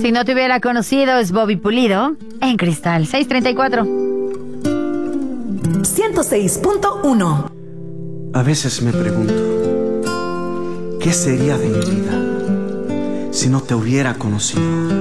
Si no te hubiera conocido, es Bobby Pulido en Cristal 634. 106.1. A veces me pregunto, ¿qué sería de mi vida si no te hubiera conocido?